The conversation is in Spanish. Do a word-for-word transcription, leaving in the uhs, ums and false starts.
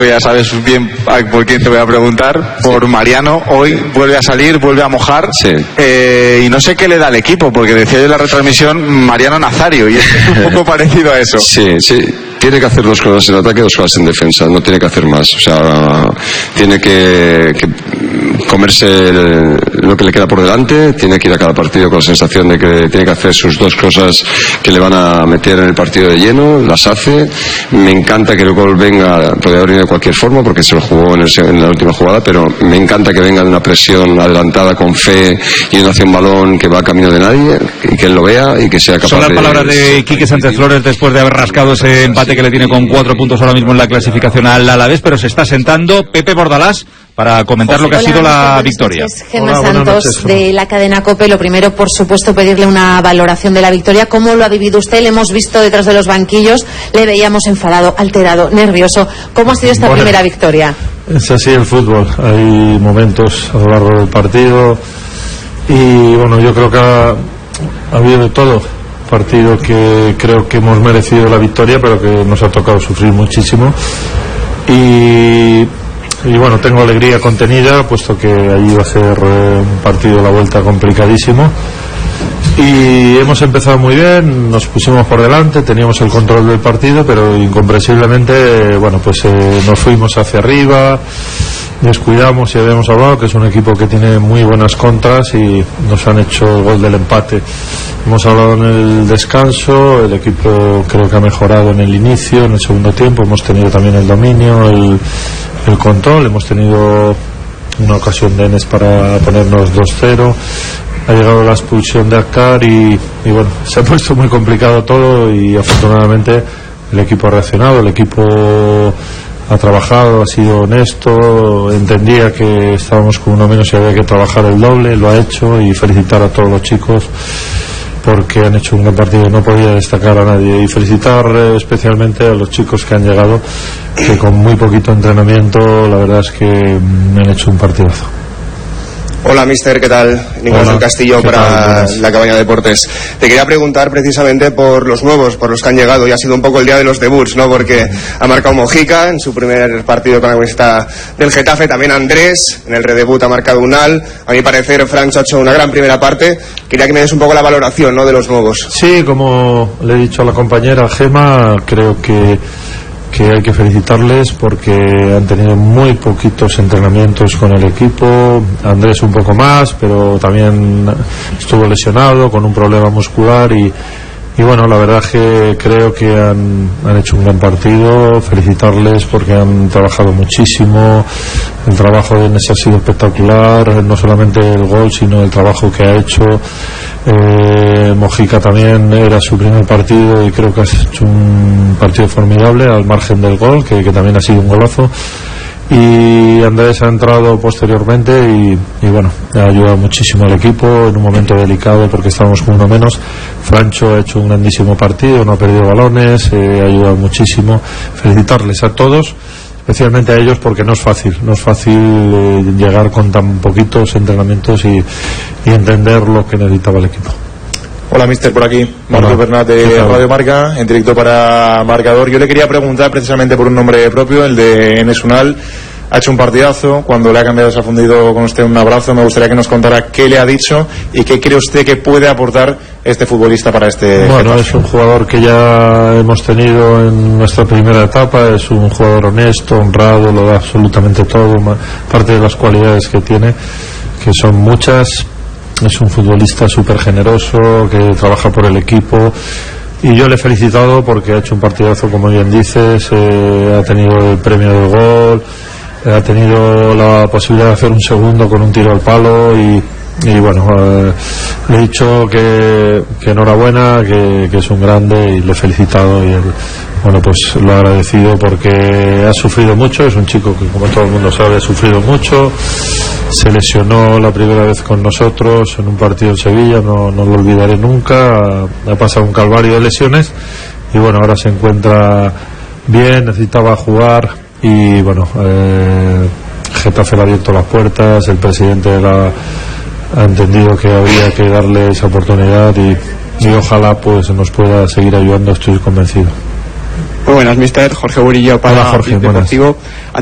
Ya sabes bien por quién te voy a preguntar, por Mariano. Hoy vuelve a salir, vuelve a mojar, sí. eh, y no sé qué le da al equipo, porque decía yo en la retransmisión Mariano Nazario, y es un poco parecido a eso. Sí, sí, tiene que hacer dos cosas en ataque, dos cosas en defensa, no tiene que hacer más. O sea, tiene que, que comerse el, lo que le queda por delante, tiene que ir a cada partido con la sensación de que tiene que hacer sus dos cosas que le van a meter en el partido de lleno, las hace. Me encanta que el gol venga, podría venir de cualquier forma porque se lo jugó en, el, en la última jugada, pero me encanta que venga de una presión adelantada con fe y no hace un balón que va a camino de nadie, y que él lo vea y que sea capaz de... Son las palabras de Quique Sánchez Flores después de haber rascado ese empate que le tiene con cuatro puntos ahora mismo en la clasificación al Alavés, pero se está sentando Pepe Bordalás para comentar José, lo que hola, ha sido la buenas victoria. Noches, Gemma Hola, Santos noches, de la cadena COPE. Lo primero, por supuesto, pedirle una valoración de la victoria. ¿Cómo lo ha vivido usted? Le hemos visto detrás de los banquillos, le veíamos enfadado, alterado, nervioso. ¿Cómo ha sido esta bueno, primera victoria? Es así el fútbol, hay momentos a lo largo del partido y bueno, yo creo que ha, ha habido de todo. Partido que creo que hemos merecido la victoria, pero que nos ha tocado sufrir muchísimo y, y bueno, tengo alegría contenida, puesto que allí va a ser eh, un partido de la vuelta complicadísimo y hemos empezado muy bien, nos pusimos por delante, teníamos el control del partido, pero incomprensiblemente, bueno, pues eh, nos fuimos hacia arriba, descuidamos y habíamos hablado que es un equipo que tiene muy buenas contras y nos han hecho el gol del empate. Hemos hablado en el descanso, el equipo creo que ha mejorado en el inicio, en el segundo tiempo, hemos tenido también el dominio, el, el control, hemos tenido una ocasión de Enes para ponernos dos cero, ha llegado la expulsión de Akkar y, y bueno, se ha puesto muy complicado todo y afortunadamente el equipo ha reaccionado, el equipo ha trabajado, ha sido honesto, entendía que estábamos con uno menos y había que trabajar el doble, lo ha hecho, y felicitar a todos los chicos porque han hecho un gran partido, no podía destacar a nadie, y felicitar eh, especialmente a los chicos que han llegado, que con muy poquito entrenamiento la verdad es que mm, han hecho un partidazo. Hola, mister, ¿qué tal? Nicolás del Castillo para la Cabaña de Deportes. Te quería preguntar precisamente por los nuevos, por los que han llegado, y ha sido un poco el día de los debuts, ¿no? Porque ha marcado Mojica en su primer partido con la camiseta del Getafe, también Andrés, en el redebut ha marcado Unal. A mi parecer, Francho ha hecho una gran primera parte. Quería que me des un poco la valoración, ¿no?, de los nuevos. Sí, como le he dicho a la compañera Gema, creo que que hay que felicitarles porque han tenido muy poquitos entrenamientos con el equipo. Andrés un poco más, pero también estuvo lesionado con un problema muscular y, y bueno, la verdad que creo que han, han hecho un gran partido. Felicitarles porque han trabajado muchísimo, el trabajo de Enes ha sido espectacular, no solamente el gol sino el trabajo que ha hecho. Eh, Mojica también era su primer partido y creo que ha hecho un partido formidable al margen del gol, que, que también ha sido un golazo, y Andrés ha entrado posteriormente y, y bueno, ha ayudado muchísimo al equipo en un momento delicado porque estábamos con uno menos. Francho ha hecho un grandísimo partido, no ha perdido balones, eh, ha ayudado muchísimo. Felicitarles a todos, especialmente a ellos, porque no es fácil, no es fácil eh, llegar con tan poquitos entrenamientos y, y entender lo que necesitaba el equipo. Hola, mister, por aquí Marcos Bernat de Radio Marca, en directo para Marcador. Yo le quería preguntar precisamente por un nombre propio, el de Enes Unal. Ha hecho un partidazo, cuando le ha cambiado se ha fundido con usted un abrazo. Me gustaría que nos contara qué le ha dicho y qué cree usted que puede aportar este futbolista para este... Bueno, es un jugador que ya hemos tenido en nuestra primera etapa, es un jugador honesto, honrado, lo da absolutamente todo, parte de las cualidades que tiene, que son muchas. Es un futbolista súper generoso, que trabaja por el equipo, y yo le he felicitado porque ha hecho un partidazo, como bien dices, eh, ha tenido el premio del gol, eh, ha tenido la posibilidad de hacer un segundo con un tiro al palo y, y bueno, eh, le he dicho que, que enhorabuena, que, que es un grande, y le he felicitado y él, bueno, pues lo ha agradecido porque ha sufrido mucho. Es un chico que, como todo el mundo sabe, ha sufrido mucho. Se lesionó la primera vez con nosotros en un partido en Sevilla, no, no lo olvidaré nunca. Ha, ha pasado un calvario de lesiones y bueno, ahora se encuentra bien, necesitaba jugar y bueno, eh, Getafe le ha abierto las puertas, el presidente la, ha entendido que había que darle esa oportunidad y, y ojalá pues nos pueda seguir ayudando, estoy convencido. Muy buenas, mister Jorge Burillo para Hola, Jorge, Deportivo.